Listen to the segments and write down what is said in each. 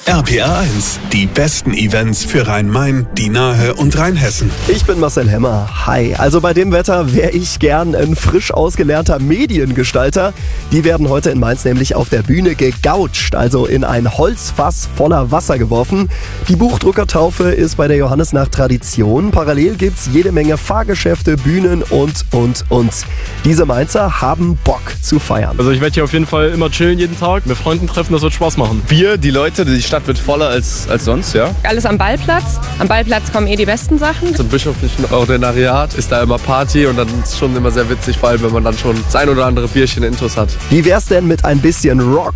RPR 1, die besten Events für Rhein-Main, die Nahe und Rheinhessen. Ich bin Marcel Hemmer. Hi. Also bei dem Wetter wäre ich gern ein frisch ausgelernter Mediengestalter. Die werden heute in Mainz nämlich auf der Bühne gegoucht, also in ein Holzfass voller Wasser geworfen. Die Buchdruckertaufe ist bei der Johannisnacht Tradition. Parallel gibt's jede Menge Fahrgeschäfte, Bühnen und. Diese Mainzer haben Bock zu feiern. Also ich werde hier auf jeden Fall immer chillen jeden Tag, mit Freunden treffen, das wird Spaß machen. Bier, die Leute, die Stadt wird voller als sonst, ja. Alles am Ballplatz. Am Ballplatz kommen die besten Sachen. Zum bischöflichen Ordinariat ist da immer Party und dann ist es schon immer sehr witzig, vor allem wenn man dann schon das ein oder andere Bierchen intus hat. Wie wär's denn mit ein bisschen Rock?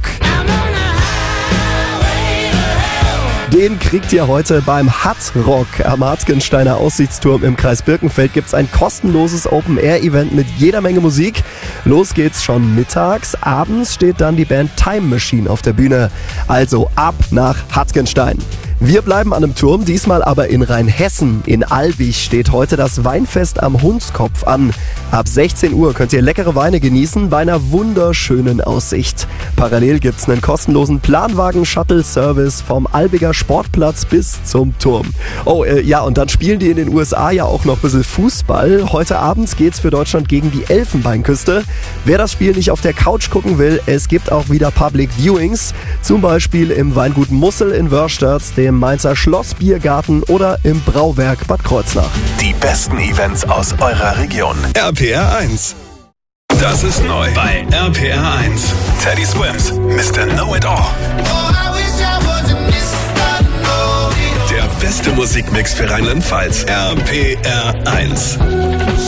Den kriegt ihr heute beim Hut Rock am Hartgensteiner Aussichtsturm im Kreis Birkenfeld. Gibt's ein kostenloses Open-Air-Event mit jeder Menge Musik. Los geht's schon mittags. Abends steht dann die Band Time Machine auf der Bühne. Also ab nach Hartgenstein. Wir bleiben an einem Turm, diesmal aber in Rheinhessen. In Albig steht heute das Weinfest am Hundskopf an. Ab 16 Uhr könnt ihr leckere Weine genießen bei einer wunderschönen Aussicht. Parallel gibt's einen kostenlosen Planwagen-Shuttle-Service vom Albiger Sportplatz bis zum Turm. Ja, und dann spielen die in den USA ja auch noch ein bisschen Fußball. Heute Abend geht's für Deutschland gegen die Elfenbeinküste. Wer das Spiel nicht auf der Couch gucken will, es gibt auch wieder Public Viewings. Zum Beispiel im Weingut Mussel in Wörstadt, dem Mainzer Schlossbiergarten oder im Brauwerk Bad Kreuznach. Die besten Events aus eurer Region. RPR 1. Das ist neu bei RPR 1. Teddy Swims, Mr. Know-It-All. Der beste Musikmix für Rheinland-Pfalz. RPR 1.